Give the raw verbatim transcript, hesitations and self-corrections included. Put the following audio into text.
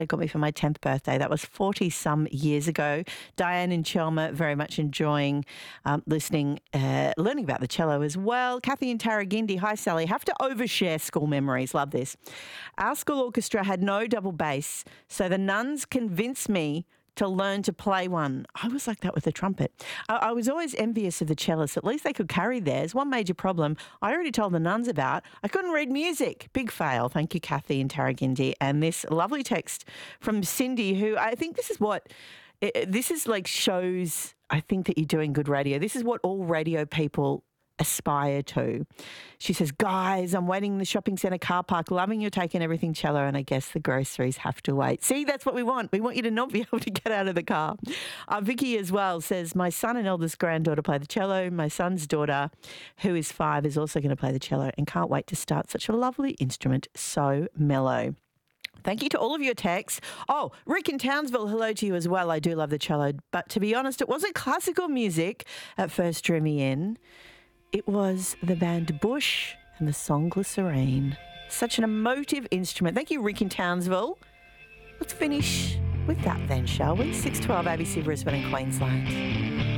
It got me for my tenth birthday. That was forty-some years ago. Diane in Chelmer, very much enjoying um, listening, uh, learning about the cello as well. Kathy in Tarragindi, hi Sally. Have to overshare school memories. Love this. Our school orchestra had no double bass, so the nuns convinced me to learn to play one. I was like that with the trumpet. I, I was always envious of the cellists. At least they could carry theirs. One major problem I already told the nuns about. I couldn't read music. Big fail. Thank you, Kathy in Tarragindi. And this lovely text from Cindy, who I think this is what, it, this is like shows, I think that you're doing good radio. This is what all radio people aspire to. She says, guys, I'm waiting in the shopping centre car park, loving your take and everything cello, and I guess the groceries have to wait. See, that's what we want. We want you to not be able to get out of the car. Uh, Vicky as well says, my son and eldest granddaughter play the cello. My son's daughter, who is five, is also going to play the cello and can't wait to start such a lovely instrument, so mellow. Thank you to all of your texts. Oh, Rick in Townsville, hello to you as well. I do love the cello, but to be honest, it wasn't classical music at first drew me in. It was the band Bush and the song Glycerine. Such an emotive instrument. Thank you, Rick in Townsville. Let's finish with that then, shall we? six twelve A B C Brisbane and Queensland.